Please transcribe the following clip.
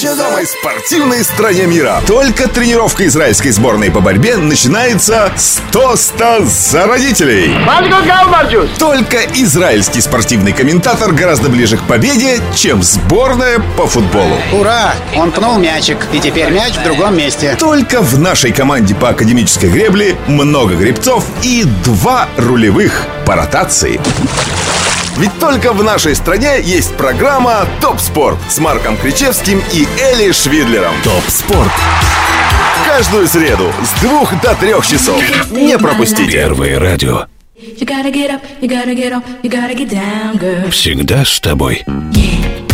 В самой спортивной стране мира. Только тренировка израильской сборной по борьбе начинается с тоста за родителей. Только израильский спортивный комментатор гораздо ближе к победе, чем сборная по футболу. Ура! Он пнул мячик, и теперь мяч в другом месте. Только в нашей команде по академической гребле много гребцов и 2 рулевых по ротации. Ведь только в нашей стране есть программа «Топ Спорт» с Марком Кричевским и Эли Швидлером. ТОП СПОРТ. Каждую среду с 2 до 3 часов. Не пропустите. Первое радио. Всегда с тобой.